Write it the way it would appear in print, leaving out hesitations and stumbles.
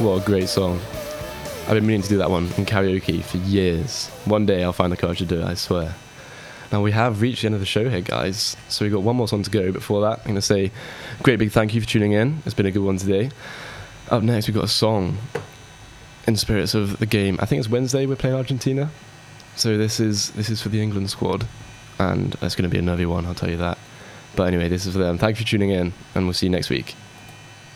What a great song. I've been meaning to do that one in karaoke for years. One day I'll find the courage to do it, I swear. Now we have reached the end of the show here, guys. So we've got one more song to go. Before that, I'm going to say a great big thank you for tuning in. It's been a good one today. Up next, we've got a song in spirits of the game. I think it's Wednesday we're playing Argentina. So this is for the England squad. And it's going to be a nervy one, I'll tell you that. But anyway, this is for them. Thank you for tuning in, and we'll see you next week.